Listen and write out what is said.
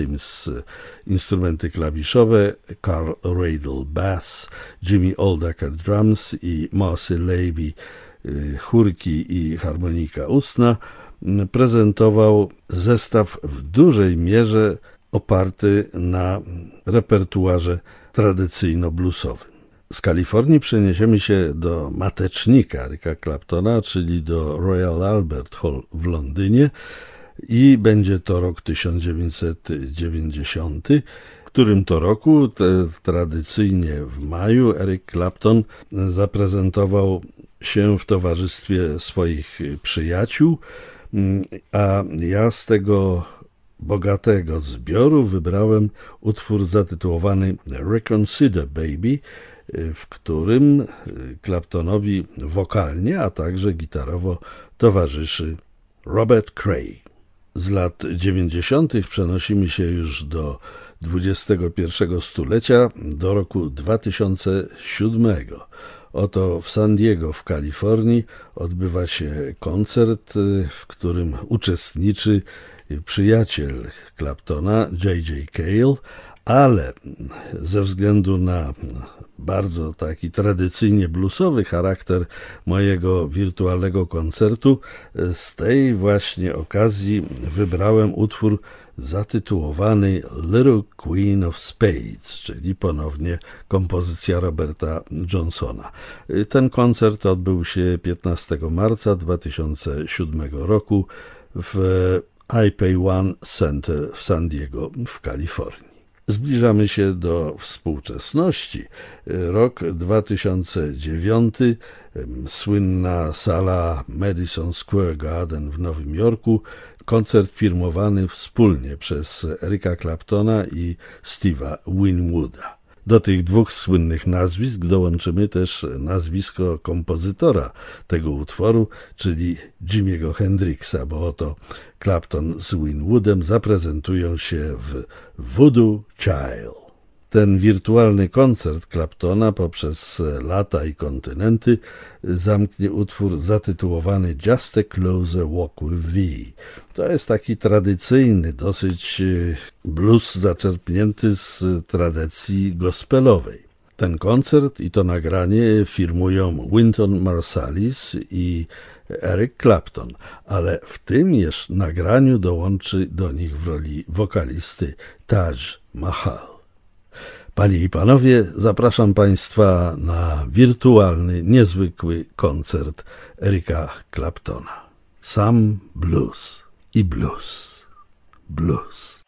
instrumenty klawiszowe, Carl Radle bass, Jimmy Oldaker drums i Marcy Leiby chórki i harmonika ustna, prezentował zestaw w dużej mierze oparty na repertuarze tradycyjno-bluesowym. Z Kalifornii przeniesiemy się do matecznika Erika Claptona, czyli do Royal Albert Hall w Londynie i będzie to rok 1990, w którym to roku tradycyjnie w maju Eric Clapton zaprezentował się w towarzystwie swoich przyjaciół, a ja z tego bogatego zbioru wybrałem utwór zatytułowany Reconsider Baby, w którym Claptonowi wokalnie, a także gitarowo towarzyszy Robert Cray. Z lat 90. przenosimy się już do XXI stulecia, do roku 2007. Oto w San Diego w Kalifornii odbywa się koncert, w którym uczestniczy przyjaciel Claptona, J.J. Cale, ale ze względu na bardzo taki tradycyjnie bluesowy charakter mojego wirtualnego koncertu, z tej właśnie okazji wybrałem utwór zatytułowany Little Queen of Spades, czyli ponownie kompozycja Roberta Johnsona. Ten koncert odbył się 15 marca 2007 roku w iPay One Center w San Diego w Kalifornii. Zbliżamy się do współczesności. Rok 2009, słynna sala Madison Square Garden w Nowym Jorku, koncert firmowany wspólnie przez Erika Claptona i Steve'a Winwooda. Do tych dwóch słynnych nazwisk dołączymy też nazwisko kompozytora tego utworu, czyli Jimiego Hendrixa, bo oto Clapton z Winwoodem zaprezentują się w Voodoo Child. Ten wirtualny koncert Claptona poprzez lata i kontynenty zamknie utwór zatytułowany Just a Closer Walk with Thee. To jest taki tradycyjny, dosyć blues zaczerpnięty z tradycji gospelowej. Ten koncert i to nagranie firmują Wynton Marsalis i Eric Clapton, ale w tym nagraniu dołączy do nich w roli wokalisty Taj Mahal. Panie i panowie, zapraszam Państwa na wirtualny, niezwykły koncert Erika Claptona. Sam blues i blues. Blues.